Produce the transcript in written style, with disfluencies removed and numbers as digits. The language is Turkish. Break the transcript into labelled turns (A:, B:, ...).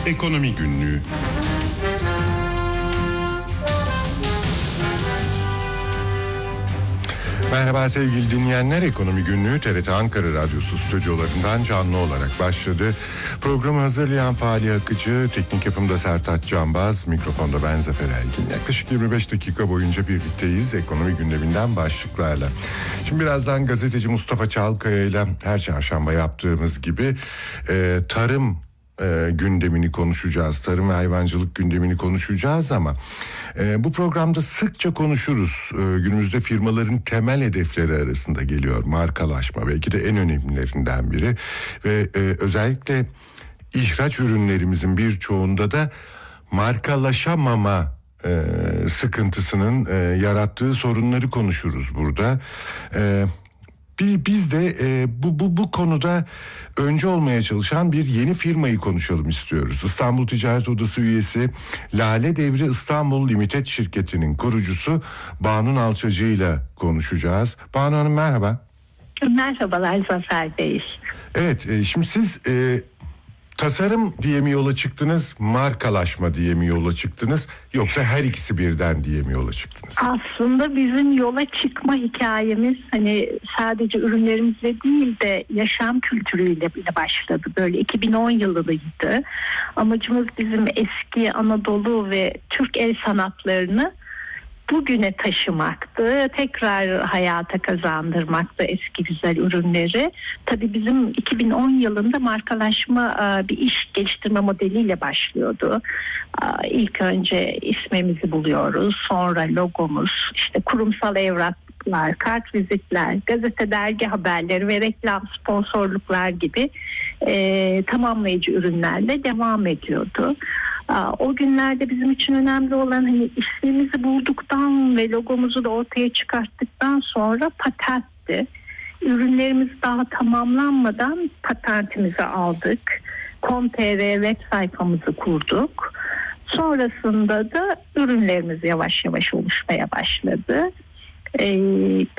A: Ekonomi Günlüğü. Merhaba sevgili dinleyenler, Ekonomi Günlüğü TRT Ankara Radyosu stüdyolarından canlı olarak başladı. Programı hazırlayan Fahri Akıcı, teknik yapımda Sertaç Canbaz, mikrofonda ben Zafer Elgin. Yaklaşık 25 dakika boyunca birlikteyiz ekonomi gündeminden başlıklarla. Şimdi birazdan gazeteci Mustafa Çalkaya ile her çarşamba yaptığımız gibi tarım gündemini konuşacağız. Tarım ve hayvancılık gündemini konuşacağız ama bu programda sıkça konuşuruz. Günümüzde firmaların temel hedefleri arasında geliyor markalaşma, belki de en önemlilerinden biri ve özellikle ihraç ürünlerimizin birçoğunda da markalaşamama sıkıntısının yarattığı sorunları konuşuruz burada. Biz de bu konuda önce olmaya çalışan bir yeni firmayı konuşalım istiyoruz. İstanbul Ticaret Odası üyesi Lale Devri İstanbul Limited şirketinin kurucusu Banu Nalçacı ile konuşacağız. Banu Hanım merhaba.
B: Merhabalar Zafer Bey.
A: Evet, şimdi siz tasarım diye mi yola çıktınız, markalaşma diye mi yola çıktınız, yoksa her ikisi birden diye mi yola çıktınız?
B: Aslında bizim yola çıkma hikayemiz hani sadece ürünlerimizle değil de yaşam kültürüyle bile başladı. Böyle 2010 yılıydı. Amacımız bizim eski Anadolu ve Türk el sanatlarını bugüne taşımaktı, tekrar hayata kazandırmaktı eski güzel ürünleri. Tabii bizim 2010 yılında markalaşma bir iş geliştirme modeliyle başlıyordu. İlk önce ismimizi buluyoruz, sonra logomuz, işte kurumsal evraklar, kart vizitler, gazete dergi haberleri ve reklam sponsorluklar gibi tamamlayıcı ürünlerle devam ediyordu. O günlerde bizim için önemli olan hani ismimizi bulduktan ve logomuzu da ortaya çıkarttıktan sonra patentti. Ürünlerimiz daha tamamlanmadan patentimizi aldık. Com.tr web sayfamızı kurduk. Sonrasında da ürünlerimiz yavaş yavaş oluşmaya başladı.